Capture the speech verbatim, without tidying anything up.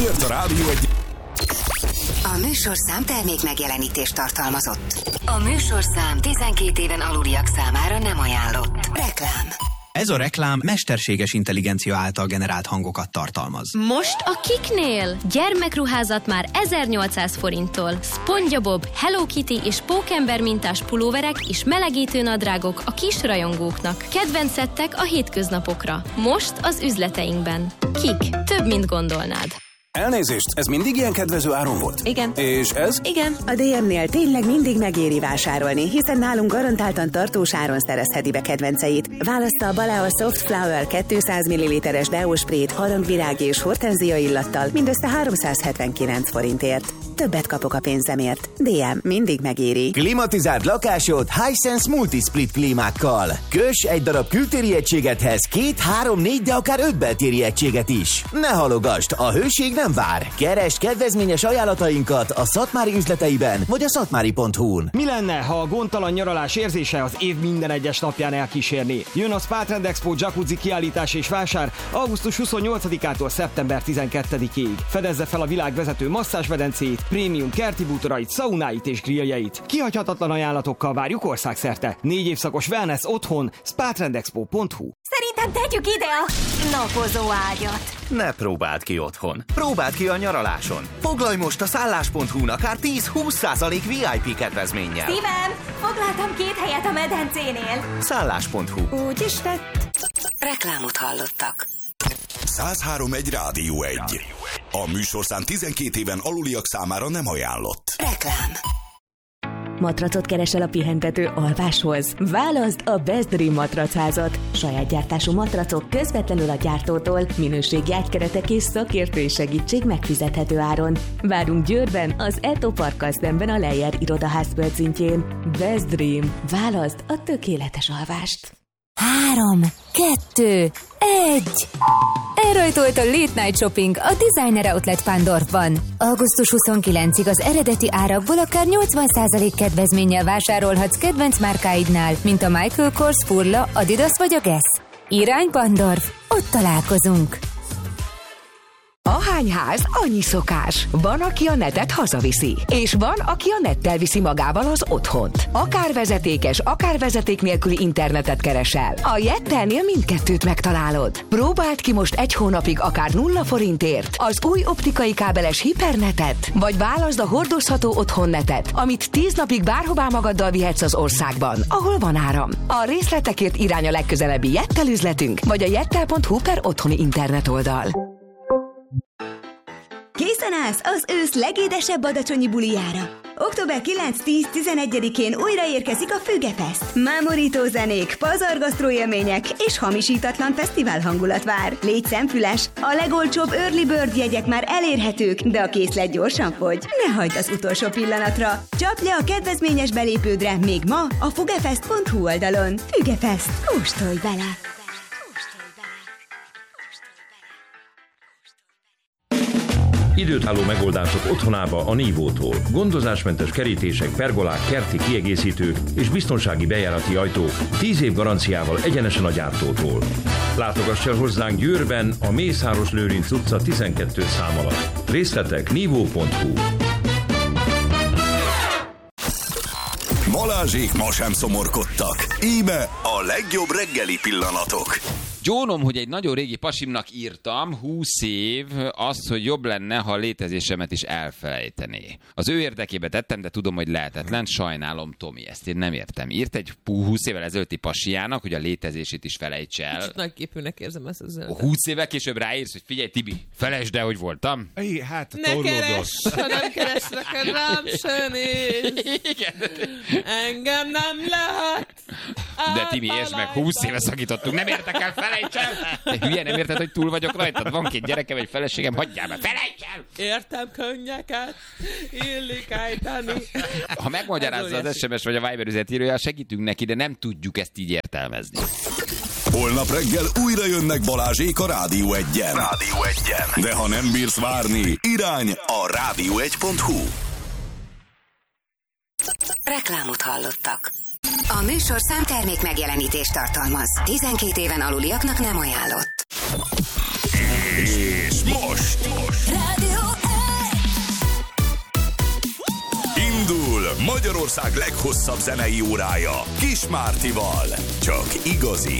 Miért a Rádió egy... A műsorszám termék megjelenítést tartalmazott. A műsorszám tizenkét éven aluliak számára nem ajánlott. Reklám. Ez a reklám mesterséges intelligencia által generált hangokat tartalmaz. Most a Kiknél! Gyermekruházat már ezernyolcszáz forinttól. SpongeBob, Hello Kitty és Pókember mintás pulóverek és melegítő nadrágok a kis rajongóknak. Kedvencettek a hétköznapokra. Most az üzleteinkben. Kik. Több, mint gondolnád. Elnézést, ez mindig ilyen kedvező áron volt? Igen. És ez? Igen. A dé em-nél tényleg mindig megéri vásárolni, hiszen nálunk garantáltan tartós áron szerezheti be kedvenceit. Válassza a Balea Soft Flower kétszáz milliliteres deósprét harangvirág és hortenzia illattal mindössze háromszázhetvenkilenc forintért. Többet kapok a pénzemért. dé em mindig megéri. Klimatizált lakásod Hisense Multisplit klímákkal. Köss egy darab kültéri egységethez két, három, négy, de akár öt beltéri egységet is. Ne halogasd, a hőség nem vár. Keresd kedvezményes ajánlatainkat a Szatmári üzleteiben, vagy a szatmári pont hu-n. Mi lenne, ha a gondtalan nyaralás érzése az év minden egyes napján elkísérni? Jön a Spa Trend Expo jacuzzi kiállítás és vásár augusztus huszonnyolcadikától szeptember tizenkettedikéig. Fedezze fel a világ vezető masszázsmedencéjét, prémium kerti bútorait, szaunáit és grilljeit. Kihagyhatatlan ajánlatokkal várjuk országszerte. Négy évszakos wellness otthon, spa trend expo pont hu. Szerintem tegyük ide a napozó ágyat. Ne próbáld ki otthon. Próbáld ki a nyaraláson. Foglalj most a szállás pont hu-n akár tíz-húsz százalék vé i pé kedvezménnyel. Szívem, foglaltam két helyet a medencénél. szállás pont hu. Úgy is tett. Reklámot hallottak. száz három egy Rádió egy. A műsorszám tizenkét éven aluliak számára nem ajánlott. Reklám. Matracot keresel a pihentető alváshoz? Válaszd a Best Dream matracházat. Saját gyártású matracok közvetlenül a gyártótól, minőségi ágykeretek és szakértői segítség megfizethető áron. Várunk Győrben, az Eto Parkkal szemben a Lejer irodaház földszintjén. Best Dream. Válaszd a tökéletes alvást. Három, kettő, egy. Elrajtolt a Late Night Shopping a Designer Outlet Pándorfban. augusztus huszonkilencedikéig az eredeti árakból akár nyolcvan százalék kedvezménnyel vásárolhatsz kedvenc márkáidnál, mint a Michael Kors, Furla, Adidas vagy a Guess. Irány Pándorf, ott találkozunk. Ahány ház, annyi szokás. Van, aki a netet hazaviszi, és van, aki a nettel viszi magával az otthont. Akár vezetékes, akár vezeték nélküli internetet keresel. A Jettelnél mindkettőt megtalálod. Próbáld ki most egy hónapig akár nulla forintért az új optikai kábeles hipernetet, vagy válaszd a hordozható otthonnetet, amit tíz napig bárhová magaddal vihetsz az országban, ahol van áram. A részletekért irány a legközelebbi Jettel üzletünk, vagy a jettel pont hu per otthoni internet oldal. Készen állsz az ősz legédesebb adacsonyi bulijára. október kilenc-tíz-tizenegyedikén újra érkezik a Fügefest. Mámorító zenék, pazargasztró élmények és hamisítatlan fesztivál hangulat vár. Légy szemfüles, a legolcsóbb Early Bird jegyek már elérhetők, de a készlet gyorsan fogy. Ne hagyd az utolsó pillanatra. Csapd le a kedvezményes belépődre még ma a fugefest pont hu oldalon. Fügefest. Kóstolj bele! Időtálló megoldások otthonába a Nívótól. Gondozásmentes kerítések, pergolák, kerti kiegészítők és biztonsági bejárati ajtók tíz év garanciával egyenesen a gyártótól. Látogass el hozzánk Győrben, a Mészáros Lőrinc utca tizenkettő szám alatt. Részletek nívó pont hu. Balázsék ma sem szomorkodtak. Íme a legjobb reggeli pillanatok. Gyónom, hogy egy nagyon régi pasimnak írtam, húsz év, azt, hogy jobb lenne, ha a létezésemet is elfelejtené. Az ő érdekébe tettem, de tudom, hogy lehetetlen. Sajnálom, Tomi, ezt én nem értem. Írt egy húsz évvel ezelőtti pasiának, hogy a létezését is felejts el. Kicsit nagyképűnek érzem ezt az üzenetet. húsz évvel később ráírsz, hogy figyelj, Tibi, felejtsd el, hogy voltam. I, hát, ne keresd, ha nem keresnek rám se néz. Igen. Engem nem lehet. De Tibi, értsd meg, húsz éve szakítottunk, nem értek el, felejts el. De hülye, nem érted, hogy túl vagyok rajtad? Van két gyerekem, egy feleségem, hagyjál be, felejts el! Értem könnyeket, illik ejteni. Ha megmagyarázza az es em es vagy a Viber üzletírója, segítünk neki, de nem tudjuk ezt így értelmezni. Holnap reggel újra jönnek Balázsék a Rádió egyen. Rádió egyen. De ha nem bírsz várni, irány a rádió egy pont hu. Reklámot hallottak. A műsorszám termék megjelenítést tartalmaz. tizenkét éven aluliaknak nem ajánlott. És most! most. Rádió Magyarország leghosszabb zenei órája Kis Mártival. Csak igazi